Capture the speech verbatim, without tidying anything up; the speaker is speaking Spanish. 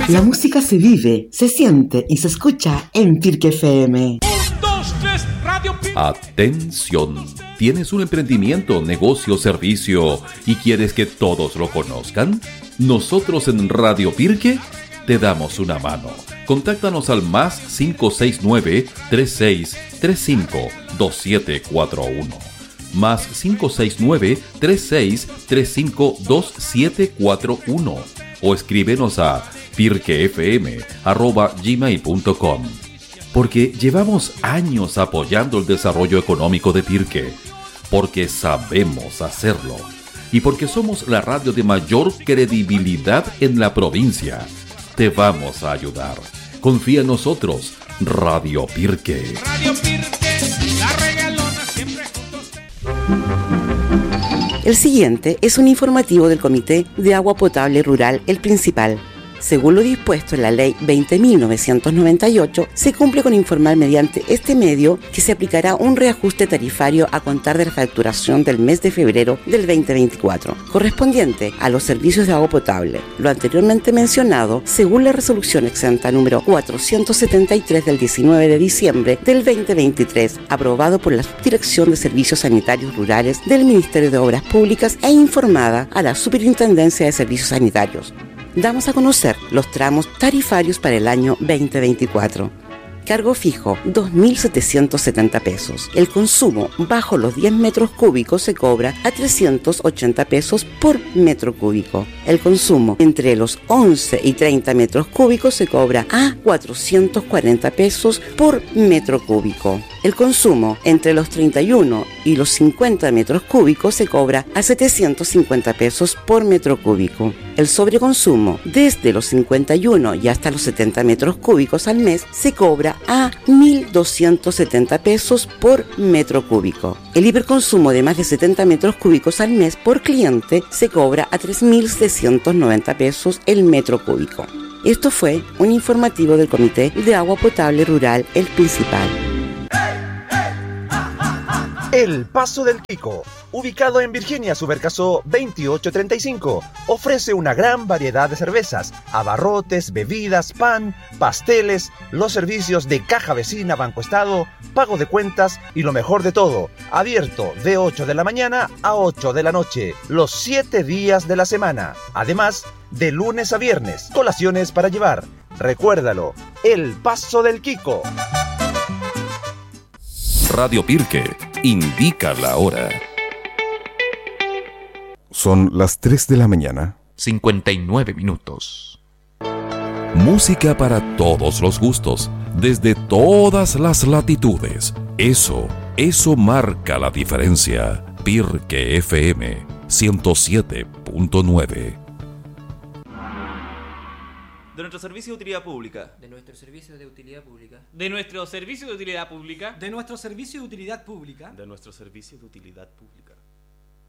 La música se vive, se siente y se escucha en Pirque F M. Atención, ¿tienes un emprendimiento, negocio, servicio y quieres que todos lo conozcan? Nosotros en Radio Pirque te damos una mano. Contáctanos al más cinco seis nueve, tres seis tres cinco, dos siete cuatro uno. Más cinco seis nueve, tres seis tres cinco, dos siete cuatro uno. O escríbenos a pirquefm arroba gmail punto com. Porque llevamos años apoyando el desarrollo económico de Pirque. Porque sabemos hacerlo. Y porque somos la radio de mayor credibilidad en la provincia. Te vamos a ayudar. Confía en nosotros. Radio Pirque. Radio Pirque, la regalona siempre juntos. El siguiente es un informativo del Comité de Agua Potable Rural El Principal. Según lo dispuesto en la Ley veinte mil novecientos noventa y ocho, se cumple con informar mediante este medio que se aplicará un reajuste tarifario a contar de la facturación del mes de febrero del veinte veinticuatro, correspondiente a los servicios de agua potable. Lo anteriormente mencionado, según la resolución exenta número cuatrocientos setenta y tres del diecinueve de diciembre del veinte veintitrés, aprobado por la Subdirección de Servicios Sanitarios Rurales del Ministerio de Obras Públicas e informada a la Superintendencia de Servicios Sanitarios. Damos a conocer los tramos tarifarios para el año veinte veinticuatro. Cargo fijo, dos mil setecientos setenta pesos. El consumo bajo los diez metros cúbicos se cobra a trescientos ochenta pesos por metro cúbico. El consumo entre los once y treinta metros cúbicos se cobra a cuatrocientos cuarenta pesos por metro cúbico. El consumo entre los treinta y uno y los cincuenta metros cúbicos se cobra a setecientos cincuenta pesos por metro cúbico. El sobreconsumo desde los cincuenta y uno y hasta los setenta metros cúbicos al mes se cobra a mil doscientos setenta pesos por metro cúbico. El hiperconsumo de más de setenta metros cúbicos al mes por cliente se cobra a tres mil setecientos noventa pesos el metro cúbico. Esto fue un informativo del Comité de Agua Potable Rural El Principal. El Paso del Quico, ubicado en Virginia Subercaso veintiocho treinta y cinco, ofrece una gran variedad de cervezas, abarrotes, bebidas, pan, pasteles, los servicios de caja vecina, Banco Estado, pago de cuentas y lo mejor de todo, abierto de ocho de la mañana a ocho de la noche, los siete días de la semana. Además, de lunes a viernes, colaciones para llevar. Recuérdalo, El Paso del Quico. Radio Pirque indica la hora. Son las tres de la mañana. cincuenta y nueve minutos. Música para todos los gustos, desde todas las latitudes. Eso, eso marca la diferencia. Pirque F M ciento siete punto nueve. De nuestro servicio de utilidad pública. De nuestro servicio de utilidad pública. De nuestro servicio de utilidad pública. De nuestro servicio de utilidad pública. De nuestro servicio de utilidad pública.